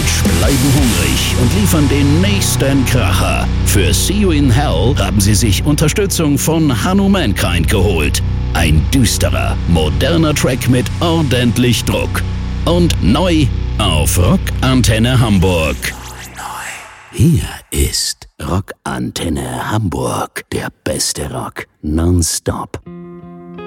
Rage bleiben hungrig und liefern den nächsten Kracher. Für See You in Hell haben sie sich Unterstützung von Hanno Mankind geholt. Ein düsterer, moderner Track mit ordentlich Druck. Und neu auf Rockantenne Hamburg. Hier ist Rockantenne Hamburg, der beste Rock nonstop.